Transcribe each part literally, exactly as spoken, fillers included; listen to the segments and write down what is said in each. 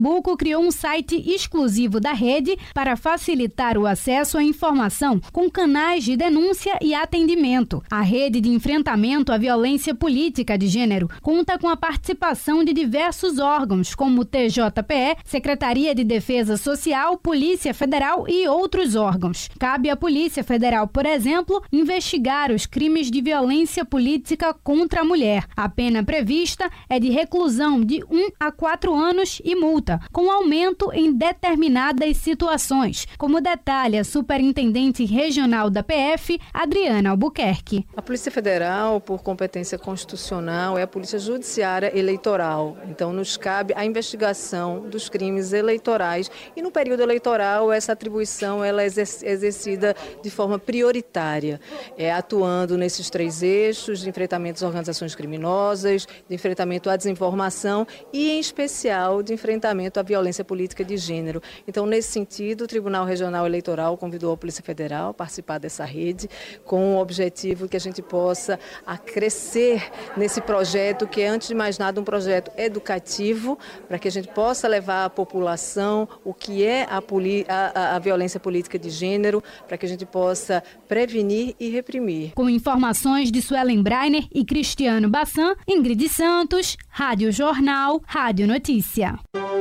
Pernambuco criou um site exclusivo da rede para facilitar o acesso à informação com canais de denúncia e atendimento. A rede de enfrentamento à violência política de gênero conta com a participação de diversos órgãos, como o T J P E, Secretaria de Defesa Social, Polícia Federal e outros órgãos. Cabe à Polícia Federal, por exemplo, investigar os crimes de violência política contra a mulher. A pena prevista é de reclusão de um a quatro anos e multa, com aumento em determinadas situações, como detalha a Superintendente Regional da P F, Adriana Albuquerque. A Polícia Federal, por competência constitucional, é a Polícia Judiciária Eleitoral. Então, nos cabe a investigação dos crimes eleitorais e no período eleitoral essa atribuição ela é exercida de forma prioritária, é, atuando nesses três eixos de enfrentamento às organizações criminosas, de enfrentamento à desinformação e, em especial, de enfrentamento à violência política de gênero. Então, nesse sentido, o Tribunal Regional Eleitoral convidou a Polícia Federal a participar dessa rede com o objetivo que a gente possa crescer nesse projeto que é, antes de mais nada, um projeto educativo para que a gente possa levar à população o que é a, poli- a, a, a violência política de gênero, para que a gente possa prevenir e reprimir. Com informações de Suelen Breiner e Cristiano Bassan, Ingrid Santos, Rádio Jornal, Rádio Notícia.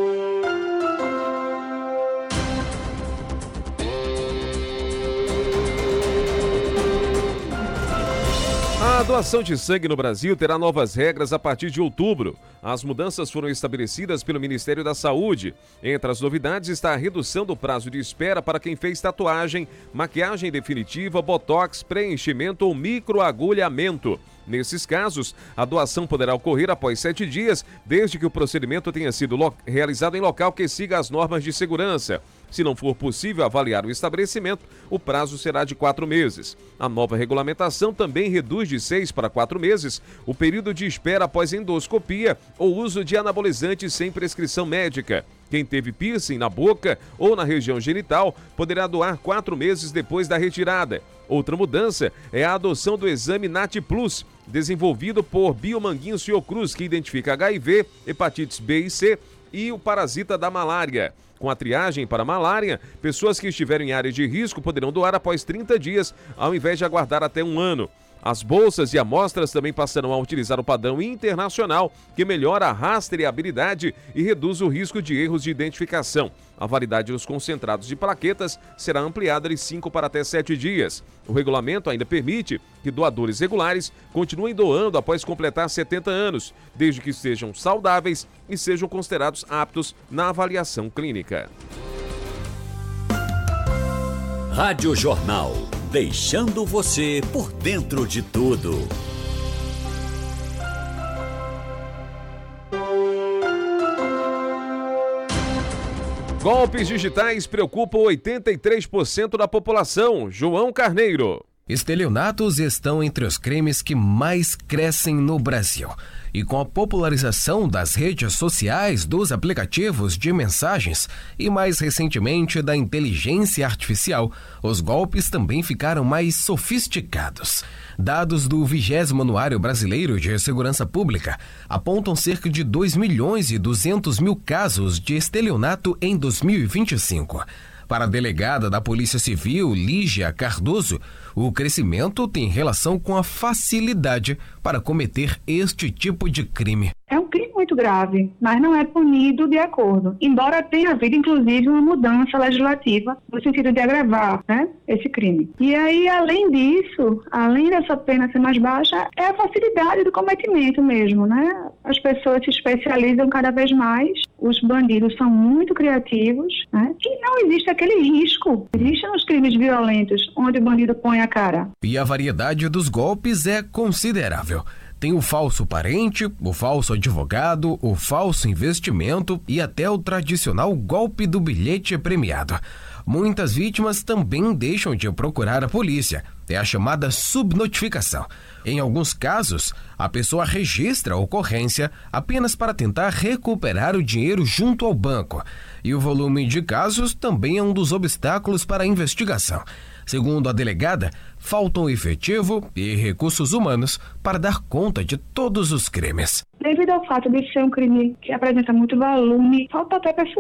A doação de sangue no Brasil terá novas regras a partir de outubro. As mudanças foram estabelecidas pelo Ministério da Saúde. Entre as novidades está a redução do prazo de espera para quem fez tatuagem, maquiagem definitiva, botox, preenchimento ou microagulhamento. Nesses casos, a doação poderá ocorrer após sete dias, desde que o procedimento tenha sido lo- realizado em local que siga as normas de segurança. Se não for possível avaliar o estabelecimento, o prazo será de quatro meses. A nova regulamentação também reduz de seis para quatro meses o período de espera após endoscopia ou uso de anabolizantes sem prescrição médica. Quem teve piercing na boca ou na região genital poderá doar quatro meses depois da retirada. Outra mudança é a adoção do exame NAT Plus, desenvolvido por Biomanguinhos Fiocruz, que identifica H I V, hepatites B e C e o parasita da malária. Com a triagem para malária, pessoas que estiverem em área de risco poderão doar após trinta dias, ao invés de aguardar até um ano. As bolsas e amostras também passarão a utilizar o padrão internacional, que melhora a rastreabilidade e reduz o risco de erros de identificação. A validade dos concentrados de plaquetas será ampliada de cinco para até sete dias. O regulamento ainda permite que doadores regulares continuem doando após completar setenta anos, desde que estejam saudáveis e sejam considerados aptos na avaliação clínica. Rádio Jornal, deixando você por dentro de tudo. Golpes digitais preocupam oitenta e três por cento da população. João Carneiro. Estelionatos estão entre os crimes que mais crescem no Brasil. E com a popularização das redes sociais, dos aplicativos de mensagens e, mais recentemente, da inteligência artificial, os golpes também ficaram mais sofisticados. Dados do vigésimo Anuário Brasileiro de Segurança Pública apontam cerca de dois milhões e duzentos mil casos de estelionato em dois mil e vinte e cinco. Para a delegada da Polícia Civil, Lígia Cardoso, o crescimento tem relação com a facilidade para cometer este tipo de crime. É um crime muito grave, mas não é punido de acordo, embora tenha havido, inclusive, uma mudança legislativa no sentido de agravar, né, esse crime. E aí, além disso, além dessa pena ser mais baixa, é a facilidade do cometimento mesmo, né? As pessoas se especializam cada vez mais, os bandidos são muito criativos, né? E não existe aquele risco. Existe nos crimes violentos, onde o bandido põe a cara. E a variedade dos golpes é considerável. Tem o falso parente, o falso advogado, o falso investimento e até o tradicional golpe do bilhete premiado. Muitas vítimas também deixam de procurar a polícia. É a chamada subnotificação. Em alguns casos, a pessoa registra a ocorrência apenas para tentar recuperar o dinheiro junto ao banco. E o volume de casos também é um dos obstáculos para a investigação. Segundo a delegada, faltam efetivo e recursos humanos para dar conta de todos os crimes. Devido ao fato de ser um crime que apresenta muito volume, falta até pessoal